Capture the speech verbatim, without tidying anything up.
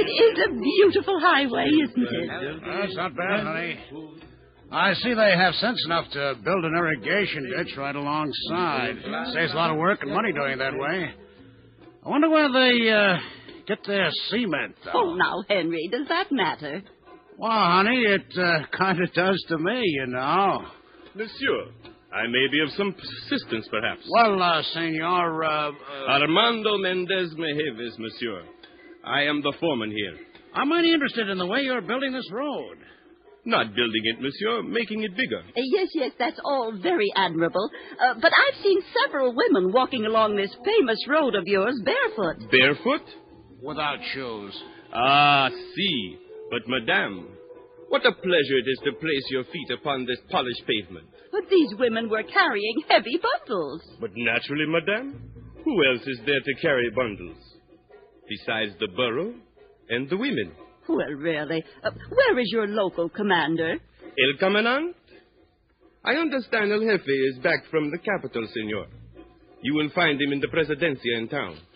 It is a beautiful highway, isn't it? That's not bad, honey. I see they have sense enough to build an irrigation ditch right alongside. Saves a lot of work and money doing that way. I wonder where they uh, get their cement, though. Oh, now, Henry, does that matter? Well, honey, it uh, kind of does to me, you know. Monsieur, I may be of some assistance, perhaps. Well, uh, Senor, uh, uh... Armando Mendez Mejeves, monsieur. I am the foreman here. I'm mighty interested in the way you're building this road. Not building it, monsieur, making it bigger. Uh, yes, yes, that's all very admirable. Uh, but I've seen several women walking along this famous road of yours barefoot. Barefoot? Without shoes. Ah, see. But, madame, what a pleasure it is to place your feet upon this polished pavement. But these women were carrying heavy bundles. But naturally, madame, who else is there to carry bundles? Besides the burro and the women. Well, really, uh, where is your local commander? El Commandant? I understand El Jefe is back from the capital, senor. You will find him in the Presidencia in town.